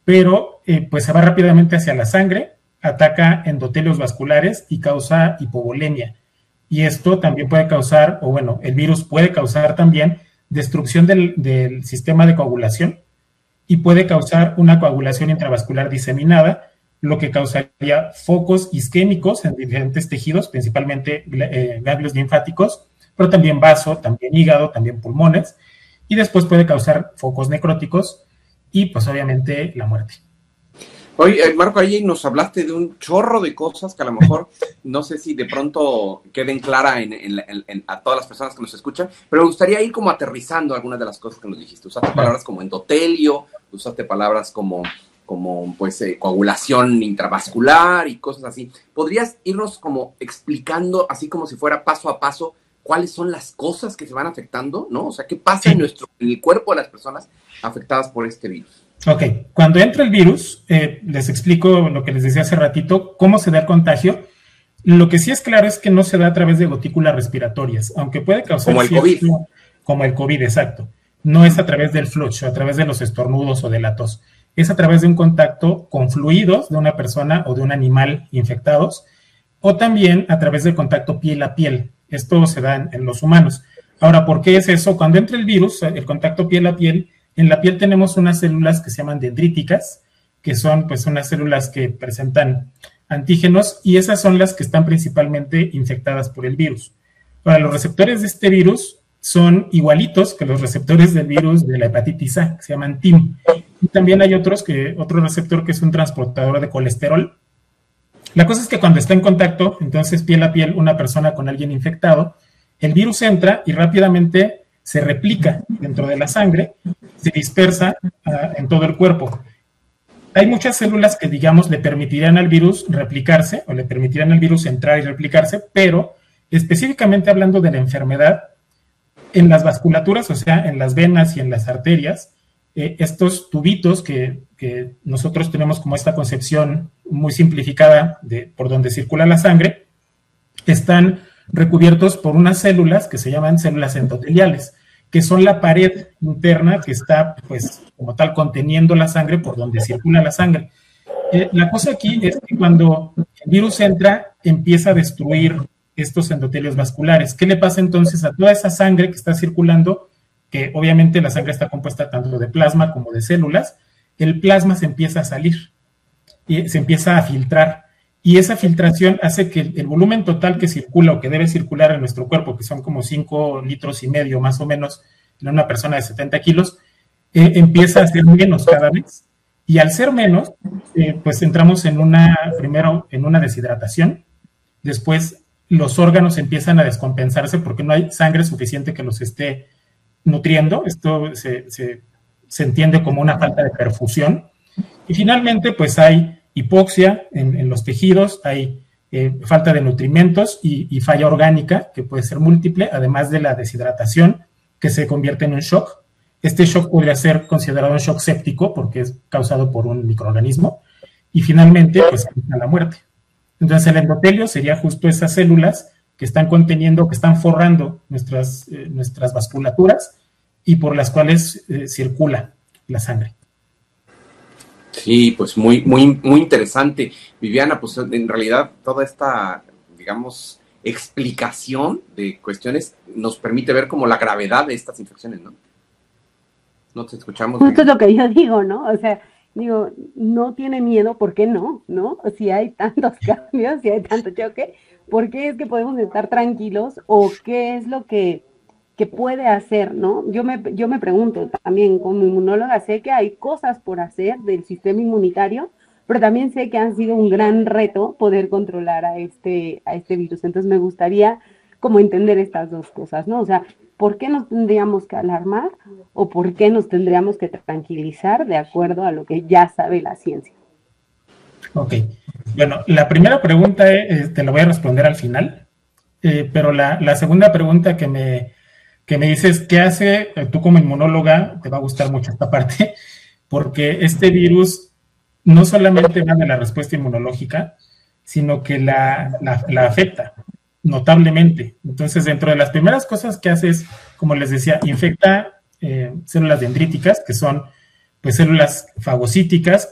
pero pues se va rápidamente hacia la sangre, ataca endotelios vasculares y causa hipovolemia. Y esto también puede causar, o bueno, el virus puede causar también destrucción del sistema de coagulación y puede causar una coagulación intravascular diseminada, lo que causaría focos isquémicos en diferentes tejidos, principalmente ganglios linfáticos, pero también vaso, también hígado, también pulmones, y después puede causar focos necróticos y pues obviamente la muerte. Oye, Marco, ahí nos hablaste de un chorro de cosas que a lo mejor no sé si de pronto queden claras a todas las personas que nos escuchan, pero me gustaría ir como aterrizando algunas de las cosas que nos dijiste. Usaste palabras como endotelio, usaste palabras como pues coagulación intravascular y cosas así. ¿Podrías irnos como explicando, así como si fuera paso a paso, cuáles son las cosas que se van afectando, ¿no? O sea, ¿qué pasa en el cuerpo de las personas afectadas por este virus? Ok, cuando entra el virus, les explico lo que les decía hace ratito, cómo se da el contagio. Lo que sí es claro es que no se da a través de gotículas respiratorias, aunque puede causar... Como el COVID. Como el COVID, exacto. No es a través del flujo, a través de los estornudos o de la tos. Es a través de un contacto con fluidos de una persona o de un animal infectados, o también a través del contacto piel a piel. Esto se da en los humanos. Ahora, ¿por qué es eso? Cuando entra el virus, el contacto piel a piel, en la piel tenemos unas células que se llaman dendríticas, que son pues unas células que presentan antígenos y esas son las que están principalmente infectadas por el virus. Ahora, los receptores de este virus son igualitos que los receptores del virus de la hepatitis A, que se llaman TIM. Y también hay otro receptor que es un transportador de colesterol. La cosa es que cuando está en contacto, entonces piel a piel, una persona con alguien infectado, el virus entra y rápidamente se replica dentro de la sangre, se dispersa en todo el cuerpo. Hay muchas células que, digamos, le permitirían al virus replicarse o le permitirían al virus entrar y replicarse, pero específicamente hablando de la enfermedad, en las vasculaturas, o sea, en las venas y en las arterias, estos tubitos que nosotros tenemos como esta concepción muy simplificada por donde circula la sangre, están recubiertos por unas células que se llaman células endoteliales, que son la pared interna que está, pues, como tal, conteniendo la sangre por donde circula la sangre. La cosa aquí es que cuando el virus entra, empieza a destruir estos endotelios vasculares. ¿Qué le pasa entonces a toda esa sangre que está circulando? Que obviamente la sangre está compuesta tanto de plasma como de células. El plasma se empieza a salir y se empieza a filtrar. Y esa filtración hace que el volumen total que circula o que debe circular en nuestro cuerpo, que son como 5 litros y medio más o menos en una persona de 70 kilos, empieza a ser menos cada vez. Y al ser menos, pues entramos primero en una deshidratación, después los órganos empiezan a descompensarse porque no hay sangre suficiente que los esté nutriendo. Esto se entiende como una falta de perfusión. Y finalmente, pues hay hipoxia en los tejidos, hay falta de nutrimentos y falla orgánica, que puede ser múltiple, además de la deshidratación, que se convierte en un shock. Este shock podría ser considerado un shock séptico porque es causado por un microorganismo. Y finalmente, pues, la muerte. Entonces, el endotelio sería justo esas células que están conteniendo, que están forrando nuestras vasculaturas y por las cuales circula la sangre. Sí, pues muy interesante. Viviana, pues en realidad toda esta, digamos, explicación de cuestiones nos permite ver como la gravedad de estas infecciones, ¿no? No te escuchamos. Justo es lo que yo digo, ¿no? O sea, digo, no tiene miedo, ¿por qué no? ¿No? Si hay tantos cambios, si hay tanto choque, ¿por qué es que podemos estar tranquilos? ¿O qué es lo que puede hacer, ¿no? Yo me pregunto también, como inmunóloga, sé que hay cosas por hacer del sistema inmunitario, pero también sé que han sido un gran reto poder controlar a este virus. Entonces me gustaría como entender estas dos cosas, ¿no? O sea, ¿por qué nos tendríamos que alarmar o por qué nos tendríamos que tranquilizar de acuerdo a lo que ya sabe la ciencia? Ok. Bueno, la primera pregunta te la voy a responder al final, pero la segunda pregunta que me dices, ¿qué hace tú como inmunóloga? Te va a gustar mucho esta parte, porque este virus no solamente va de la respuesta inmunológica, sino que la afecta notablemente. Entonces, dentro de las primeras cosas que hace es, como les decía, infecta células dendríticas, que son pues células fagocíticas